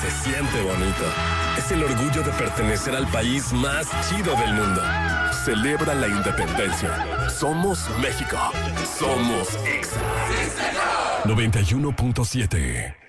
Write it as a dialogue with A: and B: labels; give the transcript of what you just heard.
A: se siente bonito. Es el orgullo de pertenecer al país más chido del mundo. Celebra la independencia. Somos México. Somos Exa. 91.7